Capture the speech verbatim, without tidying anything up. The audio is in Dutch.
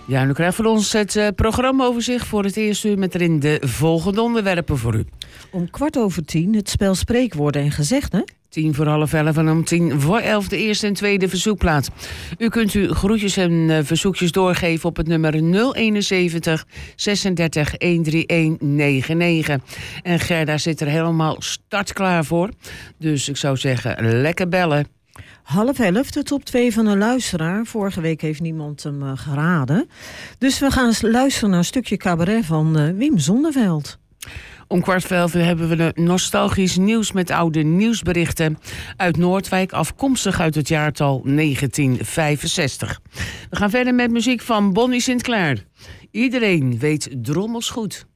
Ja, nu krijgt van ons het uh, programmaoverzicht voor het eerste uur met erin de volgende onderwerpen voor u. Om kwart over tien het spel spreekwoorden en gezegden. Tien voor half elf en om tien voor elf de eerste en tweede verzoekplaat. U kunt uw groetjes en uh, verzoekjes doorgeven op het nummer nul eenenzeventig zesendertig honderdeenennegentig. En Gerda zit er helemaal startklaar voor. Dus ik zou zeggen, lekker bellen. Half elf, de top twee van een luisteraar. Vorige week heeft niemand hem uh, geraden. Dus we gaan luisteren naar een stukje cabaret van uh, Wim Zonneveld. Om kwart voor elf hebben we de nostalgisch nieuws met oude nieuwsberichten uit Noordwijk, afkomstig uit het jaartal negentien vijfenzestig. We gaan verder met muziek van Bonnie Sinclair. Iedereen weet drommels goed.